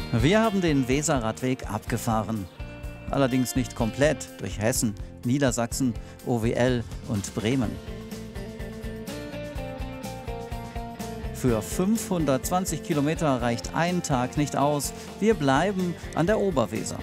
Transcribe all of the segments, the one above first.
Wir haben den Weserradweg abgefahren. Allerdings nicht komplett durch Hessen, Niedersachsen, OWL und Bremen. Für 520 Kilometer reicht ein Tag nicht aus. Wir bleiben an der Oberweser.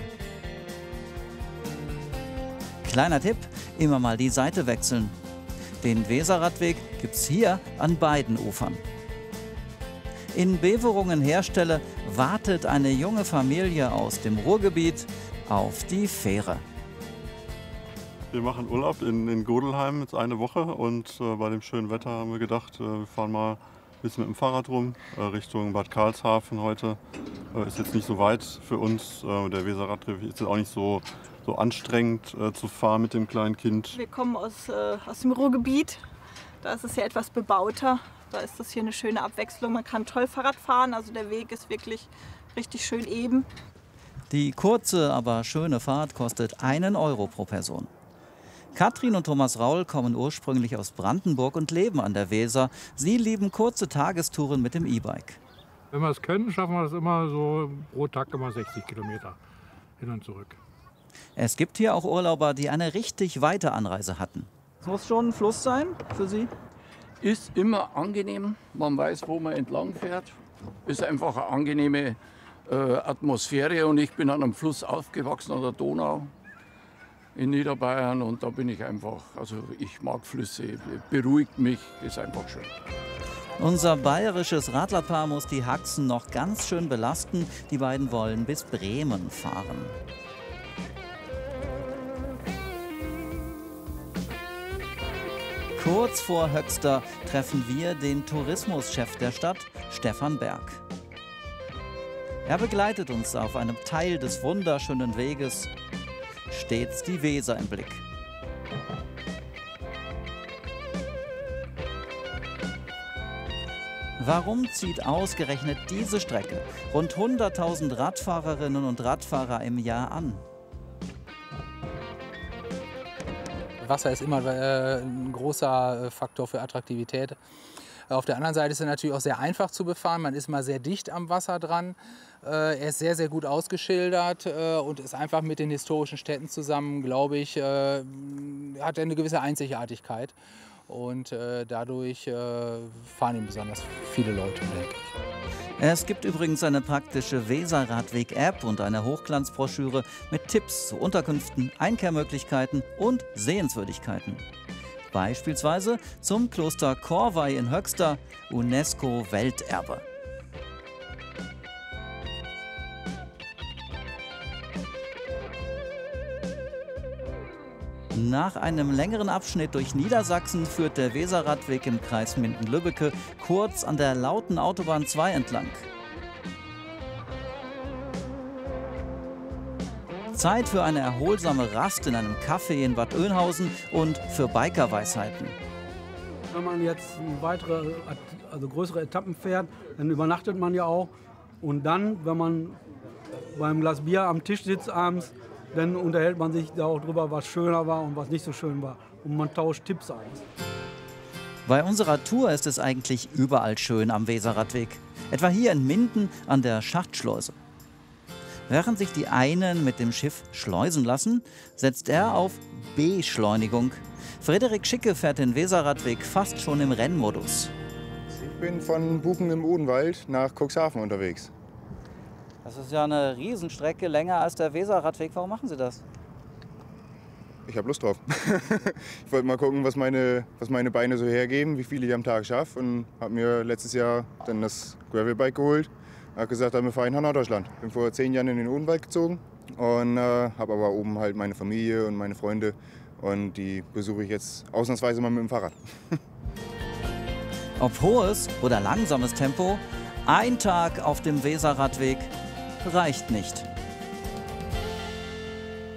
Kleiner Tipp, immer mal die Seite wechseln. Den Weserradweg gibt's hier an beiden Ufern. In Beverungen-Herstelle wartet eine junge Familie aus dem Ruhrgebiet auf die Fähre. Wir machen Urlaub in Godelheim jetzt eine Woche und bei dem schönen Wetter haben wir gedacht, wir fahren mal ein bisschen mit dem Fahrrad rum, Richtung Bad Karlshafen heute. Ist jetzt nicht so weit für uns. Der Weserradweg ist jetzt auch nicht so anstrengend zu fahren mit dem kleinen Kind. Wir kommen aus dem Ruhrgebiet. Da ist es ja etwas bebauter. Da ist das hier eine schöne Abwechslung. Man kann toll Fahrrad fahren. Also der Weg ist wirklich richtig schön eben. Die kurze, aber schöne Fahrt kostet 1 Euro pro Person. Katrin und Thomas Raul kommen ursprünglich aus Brandenburg und leben an der Weser. Sie lieben kurze Tagestouren mit dem E-Bike. Wenn wir es können, schaffen wir das immer so pro Tag immer 60 Kilometer hin und zurück. Es gibt hier auch Urlauber, die eine richtig weite Anreise hatten. Es muss schon ein Fluss sein für Sie? Ist immer angenehm, man weiß, wo man entlang fährt. Ist einfach eine angenehme Atmosphäre und ich bin an einem Fluss aufgewachsen, an der Donau in Niederbayern und da bin ich einfach, also ich mag Flüsse, beruhigt mich, ist einfach schön. Unser bayerisches Radlerpaar muss die Haxen noch ganz schön belasten. Die beiden wollen bis Bremen fahren. Kurz vor Höxter treffen wir den Tourismuschef der Stadt, Stefan Berg. Er begleitet uns auf einem Teil des wunderschönen Weges, stets die Weser im Blick. Warum zieht ausgerechnet diese Strecke rund 100.000 Radfahrerinnen und Radfahrer im Jahr an? Wasser ist immer ein großer Faktor für Attraktivität. Auf der anderen Seite ist er natürlich auch sehr einfach zu befahren. Man ist mal sehr dicht am Wasser dran. Er ist sehr, sehr gut ausgeschildert und ist einfach mit den historischen Städten zusammen, glaube ich, hat er eine gewisse Einzigartigkeit. Und dadurch fahren ihn besonders viele Leute, denke ich. Es gibt übrigens eine praktische Weserradweg-App und eine Hochglanzbroschüre mit Tipps zu Unterkünften, Einkehrmöglichkeiten und Sehenswürdigkeiten. Beispielsweise zum Kloster Corvey in Höxter, UNESCO-Welterbe. Nach einem längeren Abschnitt durch Niedersachsen führt der Weserradweg im Kreis Minden-Lübbecke kurz an der lauten Autobahn 2 entlang. Zeit für eine erholsame Rast in einem Café in Bad Oeynhausen und für Bikerweisheiten. Wenn man jetzt größere Etappen fährt, dann übernachtet man ja auch. Und dann, wenn man beim Glas Bier am Tisch sitzt abends, dann unterhält man sich da auch drüber, was schöner war und was nicht so schön war. Und man tauscht Tipps aus. Bei unserer Tour ist es eigentlich überall schön am Weserradweg. Etwa hier in Minden an der Schachtschleuse. Während sich die einen mit dem Schiff schleusen lassen, setzt er auf Beschleunigung. Frederik Schicke fährt den Weserradweg fast schon im Rennmodus. Ich bin von Buchen im Odenwald nach Cuxhaven unterwegs. Das ist ja eine Riesenstrecke, länger als der Weserradweg. Warum machen Sie das? Ich habe Lust drauf. Ich wollte mal gucken, was meine Beine so hergeben, wie viel ich am Tag schaffe. Und habe mir letztes Jahr dann das Gravelbike geholt. Habe gesagt, wir fahren nach Norddeutschland. Bin vor 10 Jahren in den Odenwald gezogen und habe aber oben halt meine Familie und meine Freunde. Und die besuche ich jetzt ausnahmsweise mal mit dem Fahrrad. Ob hohes oder langsames Tempo, ein Tag auf dem Weserradweg reicht nicht.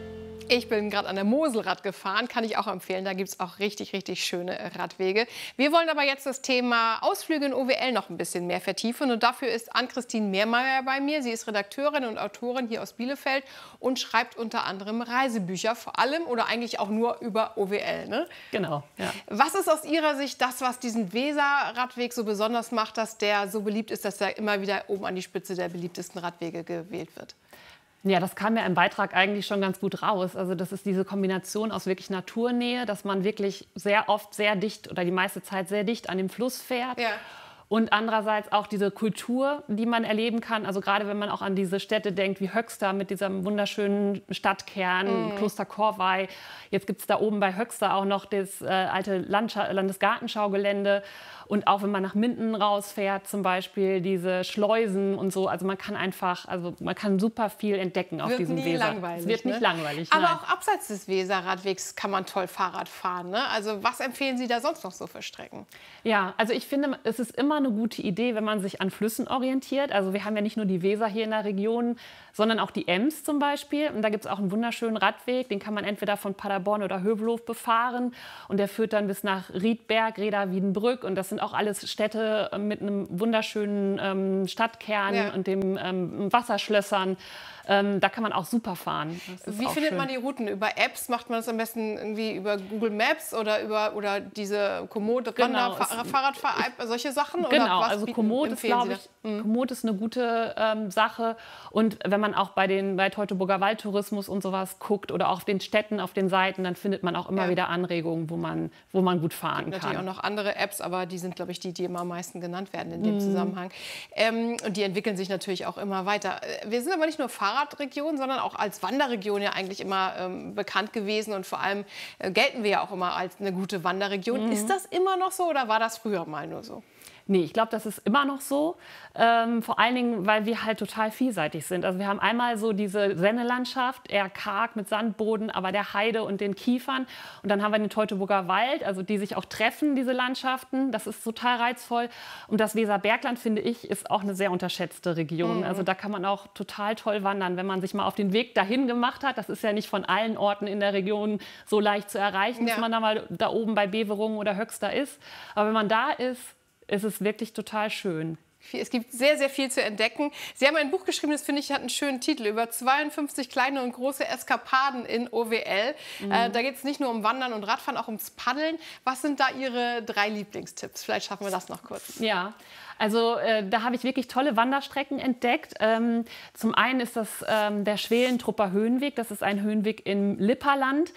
Ich bin gerade an der Mosel Rad gefahren, kann ich auch empfehlen. Da gibt es auch richtig, richtig schöne Radwege. Wir wollen aber jetzt das Thema Ausflüge in OWL noch ein bisschen mehr vertiefen. Und dafür ist Ann-Christine Mehrmeier bei mir. Sie ist Redakteurin und Autorin hier aus Bielefeld und schreibt unter anderem Reisebücher, vor allem oder eigentlich auch nur über OWL. Ne? Genau. Ja. Was ist aus Ihrer Sicht das, was diesen Weser-Radweg so besonders macht, dass der so beliebt ist, dass er immer wieder oben an die Spitze der beliebtesten Radwege gewählt wird? Ja, das kam ja im Beitrag eigentlich schon ganz gut raus. Also das ist diese Kombination aus wirklich Naturnähe, dass man wirklich sehr oft sehr dicht oder die meiste Zeit sehr dicht an dem Fluss fährt. Ja. Und andererseits auch diese Kultur, die man erleben kann. Also gerade wenn man auch an diese Städte denkt wie Höxter mit diesem wunderschönen Stadtkern, Kloster Corvey. Jetzt gibt es da oben bei Höxter auch noch das alte Landesgartenschaugelände. Und auch wenn man nach Minden rausfährt, zum Beispiel diese Schleusen und so. Also man kann einfach, also man kann super viel entdecken auf diesem Weser. Es wird nicht langweilig. Aber nein. auch abseits des Weserradwegs kann man toll Fahrrad fahren. Ne? Also was empfehlen Sie da sonst noch so für Strecken? Ja, also ich finde, es ist immer eine gute Idee, wenn man sich an Flüssen orientiert. Also wir haben ja nicht nur die Weser hier in der Region, sondern auch die Ems zum Beispiel. Und da gibt es auch einen wunderschönen Radweg, den kann man entweder von Paderborn oder Hövelhof befahren. Und der führt dann bis nach Riedberg, Reda, Wiedenbrück. Und das sind auch alles Städte mit einem wunderschönen Stadtkern und dem Wasserschlössern. Da kann man auch super fahren. Wie findet man die Routen? Über Apps? Macht man das am besten irgendwie über Google Maps oder diese Komoot, Fahrrad-App, solche Sachen? Genau, oder was also Komoot ist, glaube ich, Komoot ist eine gute Sache. Und wenn man auch bei Teutoburger Waldtourismus und sowas guckt oder auch auf den Städten, auf den Seiten, dann findet man auch immer wieder Anregungen, wo man gut fahren kann. Natürlich auch noch andere Apps, aber die sind, glaube ich, die immer am meisten genannt werden in dem Zusammenhang. Und die entwickeln sich natürlich auch immer weiter. Wir sind aber nicht nur Fahrradregion, sondern auch als Wanderregion ja eigentlich immer bekannt gewesen. Und vor allem gelten wir ja auch immer als eine gute Wanderregion. Ist das immer noch so oder war das früher mal nur so? Nee, ich glaube, das ist immer noch so. Vor allen Dingen, weil wir halt total vielseitig sind. Also wir haben einmal so diese Sennelandschaft, eher karg mit Sandboden, aber der Heide und den Kiefern. Und dann haben wir den Teutoburger Wald, also die sich auch treffen, diese Landschaften. Das ist total reizvoll. Und das Weserbergland, finde ich, ist auch eine sehr unterschätzte Region. Also da kann man auch total toll wandern, wenn man sich mal auf den Weg dahin gemacht hat. Das ist ja nicht von allen Orten in der Region so leicht zu erreichen, dass man da mal da oben bei Beverungen oder Höxter ist. Aber wenn man da ist, ist es wirklich total schön. Es gibt sehr, sehr viel zu entdecken. Sie haben ein Buch geschrieben, das finde ich hat einen schönen Titel, über 52 kleine und große Eskapaden in OWL. Da geht es nicht nur um Wandern und Radfahren, auch ums Paddeln. Was sind da Ihre 3 Lieblingstipps? Vielleicht schaffen wir das noch kurz. Ja, also da habe ich wirklich tolle Wanderstrecken entdeckt. Zum einen ist das der Schwelentrupper Höhenweg. Das ist ein Höhenweg im Lipperland.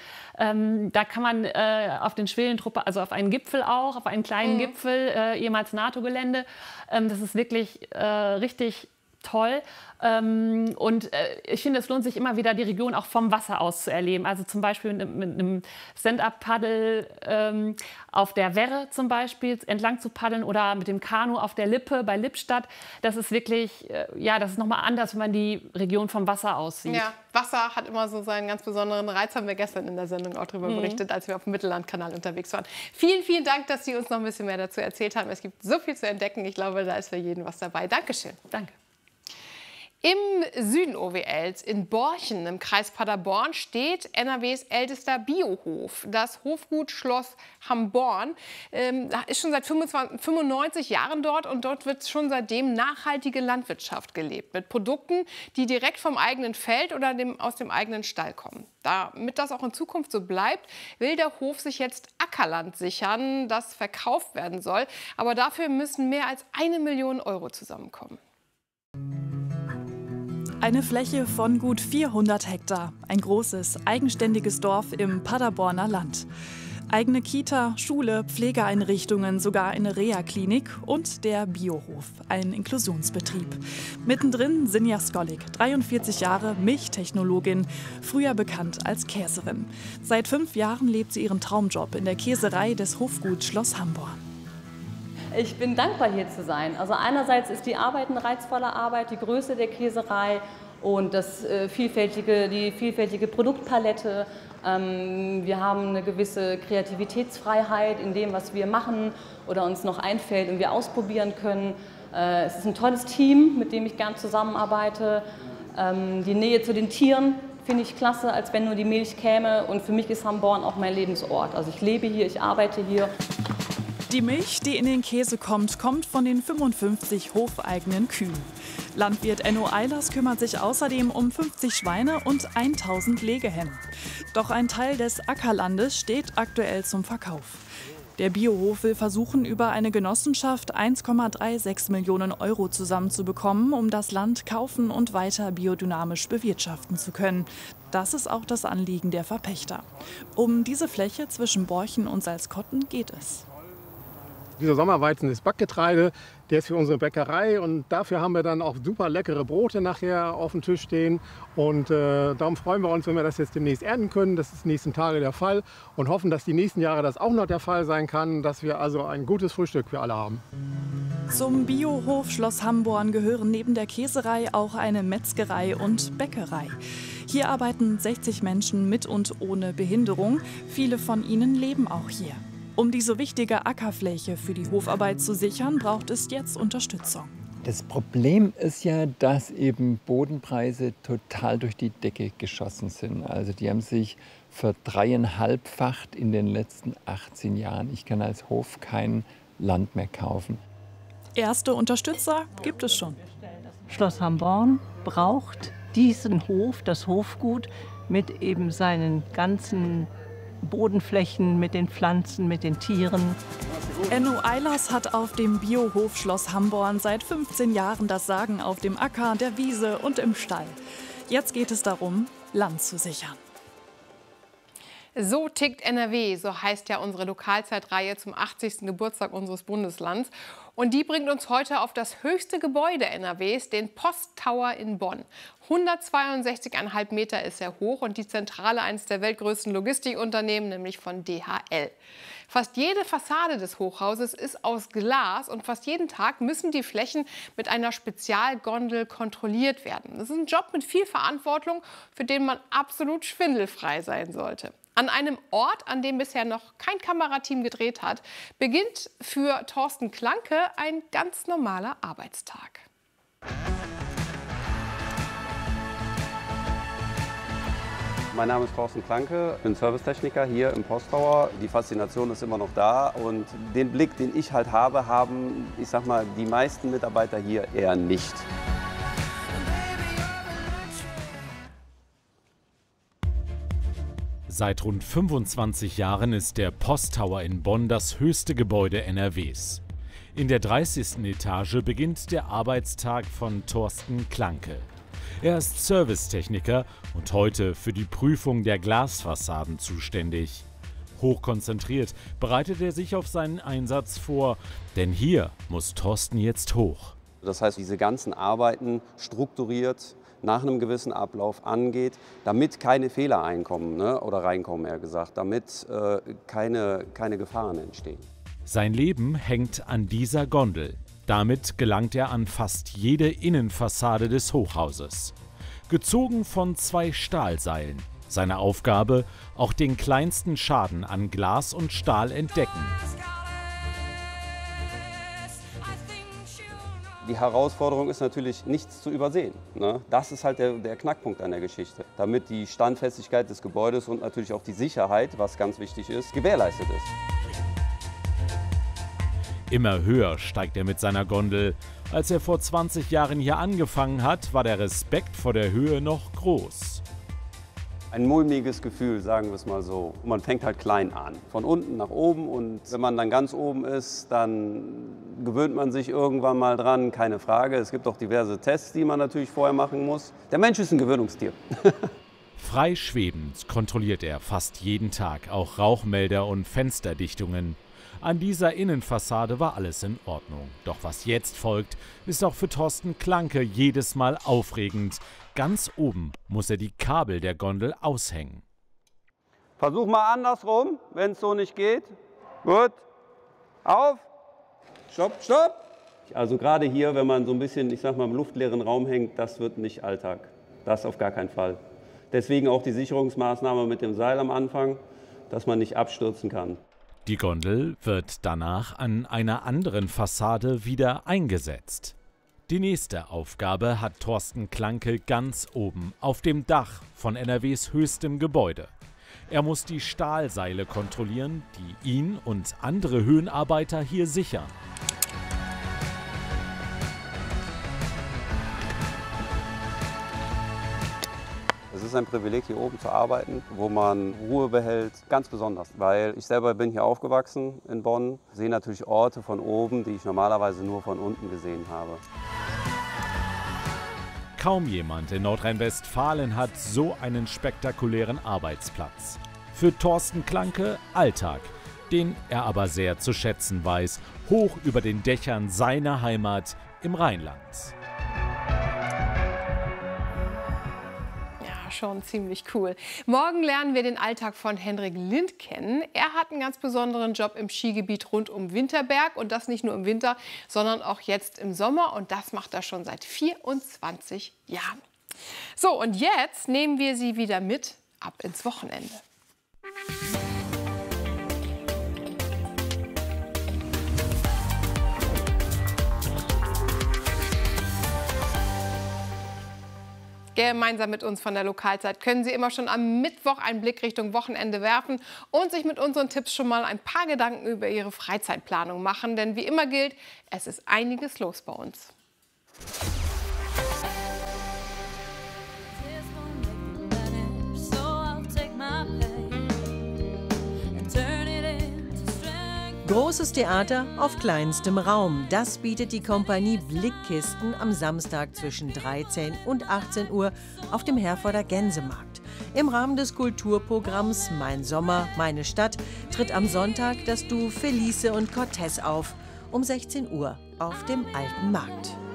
Da kann man auf den Schwelentrupper, also auf einen Gipfel auch, auf einen kleinen Gipfel, ehemals NATO-Gelände. Das ist wirklich richtig toll. Und ich finde, es lohnt sich immer wieder, die Region auch vom Wasser aus zu erleben. Also zum Beispiel mit einem Stand-up-Paddel auf der Werre zum Beispiel entlang zu paddeln oder mit dem Kanu auf der Lippe bei Lippstadt. Das ist wirklich, das ist nochmal anders, wenn man die Region vom Wasser aus sieht. Ja, Wasser hat immer so seinen ganz besonderen Reiz, haben wir gestern in der Sendung auch darüber berichtet, als wir auf dem Mittellandkanal unterwegs waren. Vielen, vielen Dank, dass Sie uns noch ein bisschen mehr dazu erzählt haben. Es gibt so viel zu entdecken. Ich glaube, da ist für jeden was dabei. Dankeschön. Danke. Im Süden OWLs, in Borchen im Kreis Paderborn, steht NRWs ältester Biohof, das Hofgut Schloss Hamborn. Ist schon seit 95 Jahren dort und dort wird schon seitdem nachhaltige Landwirtschaft gelebt. Mit Produkten, die direkt vom eigenen Feld oder aus dem eigenen Stall kommen. Damit das auch in Zukunft so bleibt, will der Hof sich jetzt Ackerland sichern, das verkauft werden soll. Aber dafür müssen mehr als 1 Million Euro zusammenkommen. Eine Fläche von gut 400 Hektar. Ein großes, eigenständiges Dorf im Paderborner Land. Eigene Kita, Schule, Pflegeeinrichtungen, sogar eine Reha-Klinik und der Biohof, ein Inklusionsbetrieb. Mittendrin Sinja Skolik, 43 Jahre, Milchtechnologin, früher bekannt als Käserin. Seit 5 Jahren lebt sie ihren Traumjob in der Käserei des Hofguts Schloss Hamborn. Ich bin dankbar, hier zu sein. Also einerseits ist die Arbeit eine reizvolle Arbeit, die Größe der Käserei und die vielfältige Produktpalette. Wir haben eine gewisse Kreativitätsfreiheit in dem, was wir machen oder uns noch einfällt und wir ausprobieren können. Es ist ein tolles Team, mit dem ich gern zusammenarbeite. Die Nähe zu den Tieren finde ich klasse, als wenn nur die Milch käme. Und für mich ist Hamborn auch mein Lebensort. Also ich lebe hier, ich arbeite hier. Die Milch, die in den Käse kommt, kommt von den 55 hofeigenen Kühen. Landwirt Enno Eilers kümmert sich außerdem um 50 Schweine und 1000 Legehennen. Doch ein Teil des Ackerlandes steht aktuell zum Verkauf. Der Biohof will versuchen, über eine Genossenschaft 1,36 Millionen Euro zusammenzubekommen, um das Land kaufen und weiter biodynamisch bewirtschaften zu können. Das ist auch das Anliegen der Verpächter. Um diese Fläche zwischen Borchen und Salzkotten geht es. Dieser Sommerweizen ist Backgetreide, der ist für unsere Bäckerei und dafür haben wir dann auch super leckere Brote nachher auf dem Tisch stehen. Und darum freuen wir uns, wenn wir das jetzt demnächst ernten können. Das ist die nächsten Tage der Fall und hoffen, dass die nächsten Jahre das auch noch der Fall sein kann, dass wir also ein gutes Frühstück für alle haben. Zum Biohof Schloss Hamborn gehören neben der Käserei auch eine Metzgerei und Bäckerei. Hier arbeiten 60 Menschen mit und ohne Behinderung. Viele von ihnen leben auch hier. Um diese wichtige Ackerfläche für die Hofarbeit zu sichern, braucht es jetzt Unterstützung. Das Problem ist ja, dass eben Bodenpreise total durch die Decke geschossen sind. Also die haben sich verdreieinhalbfacht in den letzten 18 Jahren. Ich kann als Hof kein Land mehr kaufen. Erste Unterstützer gibt es schon. Schloss Hamborn braucht diesen Hof, das Hofgut, mit eben seinen ganzen Bodenflächen, mit den Pflanzen, mit den Tieren. Enno Eilers hat auf dem Biohof Schloss Hamborn seit 15 Jahren das Sagen auf dem Acker, der Wiese und im Stall. Jetzt geht es darum, Land zu sichern. So tickt NRW, so heißt ja unsere Lokalzeitreihe zum 80. Geburtstag unseres Bundeslands. Und die bringt uns heute auf das höchste Gebäude NRWs, den Posttower in Bonn. 162,5 Meter ist er hoch und die Zentrale eines der weltgrößten Logistikunternehmen, nämlich von DHL. Fast jede Fassade des Hochhauses ist aus Glas und fast jeden Tag müssen die Flächen mit einer Spezialgondel kontrolliert werden. Das ist ein Job mit viel Verantwortung, für den man absolut schwindelfrei sein sollte. An einem Ort, an dem bisher noch kein Kamerateam gedreht hat, beginnt für Thorsten Klanke ein ganz normaler Arbeitstag. Mein Name ist Thorsten Klanke, ich bin Servicetechniker hier im Posttower. Die Faszination ist immer noch da und den Blick, den ich halt habe, haben, ich sag mal, die meisten Mitarbeiter hier eher nicht. Seit rund 25 Jahren ist der Posttower in Bonn das höchste Gebäude NRWs. In der 30. Etage beginnt der Arbeitstag von Thorsten Klanke. Er ist Servicetechniker und heute für die Prüfung der Glasfassaden zuständig. Hochkonzentriert bereitet er sich auf seinen Einsatz vor, denn hier muss Thorsten jetzt hoch. Das heißt, diese ganzen Arbeiten strukturiert nach einem gewissen Ablauf angeht, damit keine Fehler einkommen, oder reinkommen, eher gesagt, damit keine Gefahren entstehen. Sein Leben hängt an dieser Gondel. Damit gelangt er an fast jede Innenfassade des Hochhauses. Gezogen von 2 Stahlseilen. Seine Aufgabe, auch den kleinsten Schaden an Glas und Stahl entdecken. Die Herausforderung ist natürlich, nichts zu übersehen. Das ist halt der Knackpunkt an der Geschichte. Damit die Standfestigkeit des Gebäudes und natürlich auch die Sicherheit, was ganz wichtig ist, gewährleistet ist. Immer höher steigt er mit seiner Gondel. Als er vor 20 Jahren hier angefangen hat, war der Respekt vor der Höhe noch groß. Ein mulmiges Gefühl, sagen wir es mal so. Man fängt halt klein an, von unten nach oben, und wenn man dann ganz oben ist, dann gewöhnt man sich irgendwann mal dran, keine Frage. Es gibt auch diverse Tests, die man natürlich vorher machen muss. Der Mensch ist ein Gewöhnungstier. Frei schwebend kontrolliert er fast jeden Tag auch Rauchmelder und Fensterdichtungen. An dieser Innenfassade war alles in Ordnung. Doch was jetzt folgt, ist auch für Thorsten Klanke jedes Mal aufregend. Ganz oben muss er die Kabel der Gondel aushängen. Versuch mal andersrum, wenn es so nicht geht. Gut. Auf. Stopp, stopp. Also gerade hier, wenn man so ein bisschen, ich sag mal, im luftleeren Raum hängt, das wird nicht Alltag. Das auf gar keinen Fall. Deswegen auch die Sicherungsmaßnahme mit dem Seil am Anfang, dass man nicht abstürzen kann. Die Gondel wird danach an einer anderen Fassade wieder eingesetzt. Die nächste Aufgabe hat Thorsten Klanke ganz oben auf dem Dach von NRWs höchstem Gebäude. Er muss die Stahlseile kontrollieren, die ihn und andere Höhenarbeiter hier sichern. Es ist ein Privileg, hier oben zu arbeiten, wo man Ruhe behält, ganz besonders. Weil ich selber bin hier aufgewachsen in Bonn, sehe natürlich Orte von oben, die ich normalerweise nur von unten gesehen habe. Kaum jemand in Nordrhein-Westfalen hat so einen spektakulären Arbeitsplatz. Für Thorsten Klanke Alltag, den er aber sehr zu schätzen weiß, hoch über den Dächern seiner Heimat im Rheinland. Schon ziemlich cool. Morgen lernen wir den Alltag von Henrik Lind kennen. Er hat einen ganz besonderen Job im Skigebiet rund um Winterberg und das nicht nur im Winter, sondern auch jetzt im Sommer und das macht er schon seit 24 Jahren. So, und jetzt nehmen wir Sie wieder mit ab ins Wochenende. Gemeinsam mit uns von der Lokalzeit können Sie immer schon am Mittwoch einen Blick Richtung Wochenende werfen und sich mit unseren Tipps schon mal ein paar Gedanken über Ihre Freizeitplanung machen. Denn wie immer gilt, es ist einiges los bei uns. Großes Theater auf kleinstem Raum. Das bietet die Kompanie Blickkisten am Samstag zwischen 13 und 18 Uhr auf dem Herforder Gänsemarkt. Im Rahmen des Kulturprogramms Mein Sommer, meine Stadt tritt am Sonntag das Duo Felice und Cortez auf, um 16 Uhr auf dem Alten Markt.